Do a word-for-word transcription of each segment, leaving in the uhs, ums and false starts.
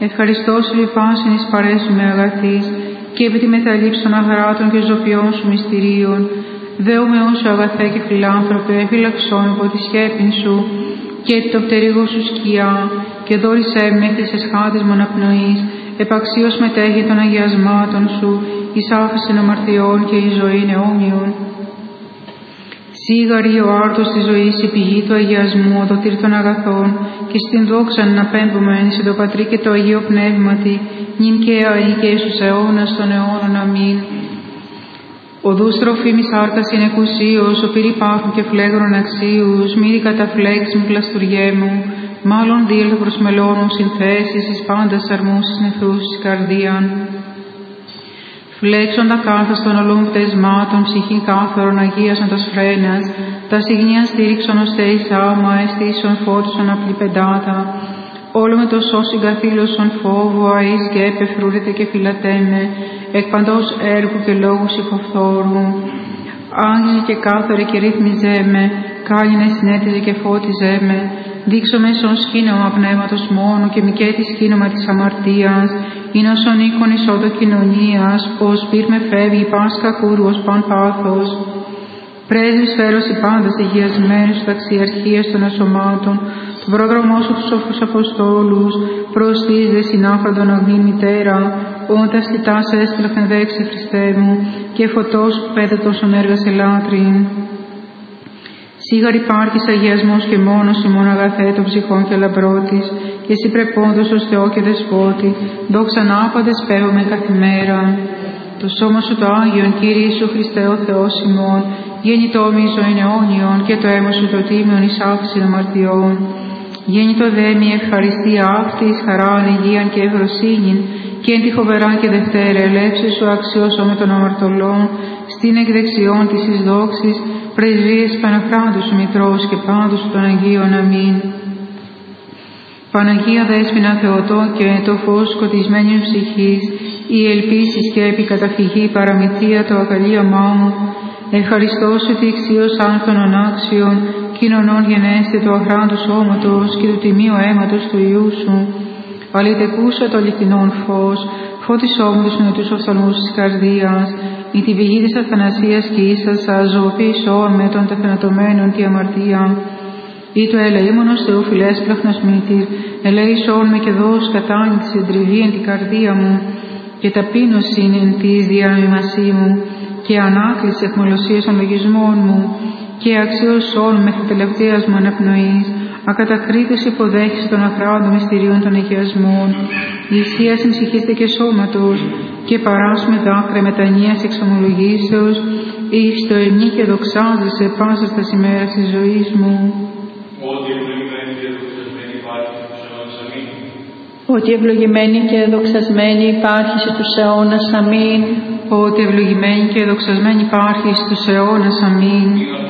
Ευχαριστώ σου λιπάσιν εις παρέσουμε αγαθής, και επί τη μεταλήψη των αγράτων και ζωοποιών σου μυστηρίων, δέομαι όσο αγαθέ και φιλάνθρωπε, φυλαξών από τη σκέπην σου, και το πτερίγο σου σκιά, και δόρισέ με μέχρι τις εσχάτες μου αναπνοής, επαξίως μετέχει των αγιασμάτων σου, εις άφησιν αμαρτιών και η ζωή αιώνιον. Σίγαρη ο άρτος της ζωής, η πηγή του αγιασμού, ο δοτήρ των αγαθών, και στην δόξαν να πέμπομεν σε το Πατρί και το Αγίο Πνεύματι, νυν και αεί και εις τους αιώνας των αιώνων. Αμήν. Οδούς τροφήμης άρκας είναι εκουσίως, ο πυρ υπάρχουν και φλέγρον αξίους, μύρι καταφλέξ μη κλαστουριέ μου, μάλλον δίλθα προς μελώνου συνθέσεις, εις πάντας αρμούς νεφρούς εις καρδίαν. Φλέξοντα κάθας των ολών φτεσμάτων, ψυχή κάθαρον αγίασον τας φρένας, τα συγνίαν στήριξον ως θέης άμα, αισθήσεων φώτισον απλή πεντάτα, όλο με το σώσιν καθήλωσον φόβο, αείς και επεφρούρεται και φυλατέμε, εκ παντός έργου και λόγου συκοφθόρου. Άγγελοι και κάθαροι και ρύθμιζέ με, κάλινε συνέτιζε και φώτιζέ με, δείξω μέσον σκήνωμα πνεύματος μόνο και μικέτη σκήνωμα της αμαρτίας, είναι όσον οίκον εισόδο κοινωνίας, ως πυρ με φεύγει πας κακούρου ως παν πάθος. Πρέσβης φέρος οι πάντας υγειασμένους ταξιαρχίας των ασωμάτων, τον πρόδρομό σου τους σοφούς Αποστόλους, προστής δε συνάφραντον αγνή μητέρα, όντα στιτάς έστρεφεν δέξε Χριστέ μου, και φωτός πέδετος ον έργας ελάτριν. Σίγαρ υπάρχεις αγιασμός και μόνος ημών αγαθέ των ψυχών και λαμπρότης, και εσύ πρεπόντος ως Θεό και Δεσπότη, δόξαν άπαντες πέβομαι καθημέρα. Το σώμα σου το Άγιον, Κύριε Ιησού Χριστέ ο Θεός ημών, γέννητο μη ζωήν αιώνιον, και το αίμα σου το τίμιον εις άφησιν αμαρτιών. Γέννητο δε μη ευχαριστία αυτή εις χαράν, υγείαν και ευρωσύνην, και εν τη φοβερά και δευτέρα ελεύση σου αξιώσω με των αμαρτωλών, στην εκδεξιόν της εις δόξης, πρεσβείες Παναχράντου σου Μητρός και πάντου σου των Αγίων. Αμήν. Παναγία Δέσποινα Θεοτό και το φως σκοτισμένης ψυχής, η ελπίση σκέπη καταφυγή παραμυθία το ακαλίαμά μου, ευχαριστώ σου τη εξίως άνθων ανάξιων, κοινωνών γενέστε του αχράντου σώματος και του τιμίου αίματος του Υιού σου. Αλητεκούσα το αληθινόν φως, φώτισό μου τους νοητούς οφθαλμούς της καρδίας, η την πηγή της αθανασίας και ίσασα, ζωοποίησό με των τεθανατωμένων τη αμαρτία. Ή το ελεήμονος Θεού φιλές πλέχνος μήτηρ, ελέησόν με και δώσ' κατάνοιξη συντριβή εν την καρδία μου, και ταπείνωση εν της διανομημασή μου, και ανάκληση αιχμολοσίας των λογισμών μου, και αξίωσόν μέχρι τελευταίας μου αναπνοής, ακατακρίτως υποδέχεσαι των αχράντων μυστηρίων των αγιασμών, λυσίασιν ψυχήστε και σώματος, και παράσουμε δάκρυα μετανοίας εξομολογήσεως, εις το ερνή και δοξάζεσαι πάσα στα ημέρας της ζωής μου. Ότι ευλογημένη και δοξασμένη υπάρχει στους αιώνας. Αμήν. Ότι ευλογημένη και δοξασμένη υπάρχει στους αιώνας. Αμήν.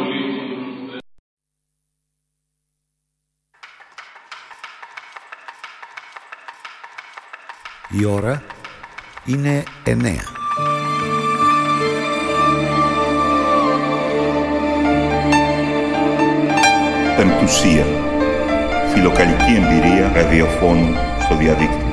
Η ώρα είναι εννέα. Πεμπτουσία. Φιλοκαλική εμπειρία ραδιοφώνου στο διαδίκτυο.